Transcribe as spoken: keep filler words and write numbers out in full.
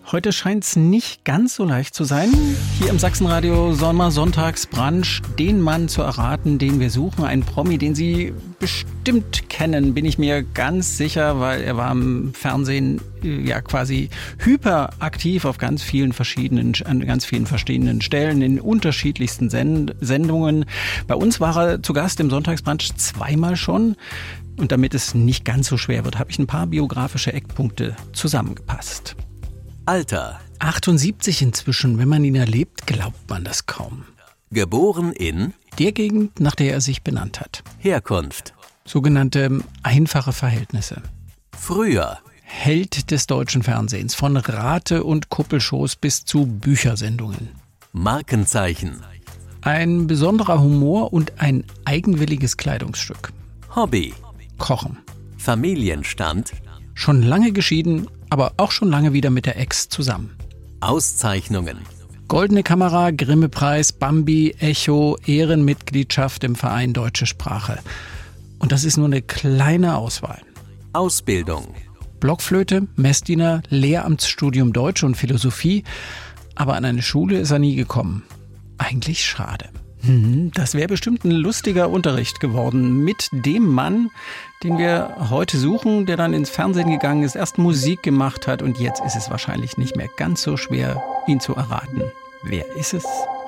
Heute scheint es nicht ganz so leicht zu sein. Hier im Sachsenradio Sommer-Sonntagsbrunch, den Mann zu erraten, den wir suchen. Ein Promi, den Sie bestimmt kennen, bin ich mir ganz sicher, weil er war im Fernsehen ja quasi hyperaktiv auf ganz vielen verschiedenen, an ganz vielen verschiedenen Stellen, in unterschiedlichsten Send- Sendungen. Bei uns war er zu Gast im Sonntagsbrunch zweimal schon. Und damit es nicht ganz so schwer wird, habe ich ein paar biografische Eckpunkte zusammengepasst. Alter. achtundsiebzig inzwischen. Wenn man ihn erlebt, glaubt man das kaum. Geboren in Der Gegend, nach der er sich benannt hat. Herkunft. Sogenannte einfache Verhältnisse. Früher. Held des deutschen Fernsehens. Von Rate- und Kuppelshows bis zu Büchersendungen. Markenzeichen. Ein besonderer Humor und ein eigenwilliges Kleidungsstück. Hobby. Kochen. Familienstand. Schon lange geschieden, aber auch schon lange wieder mit der Ex zusammen. Auszeichnungen. Goldene Kamera, Grimme-Preis, Bambi, Echo, Ehrenmitgliedschaft im Verein Deutsche Sprache. Und das ist nur eine kleine Auswahl. Ausbildung. Blockflöte, Messdiener, Lehramtsstudium Deutsch und Philosophie. Aber an eine Schule ist er nie gekommen. Eigentlich schade. Das wäre bestimmt ein lustiger Unterricht geworden mit dem Mann, den wir heute suchen, der dann ins Fernsehen gegangen ist, erst Musik gemacht hat und jetzt ist es wahrscheinlich nicht mehr ganz so schwer, ihn zu erraten. Wer ist es?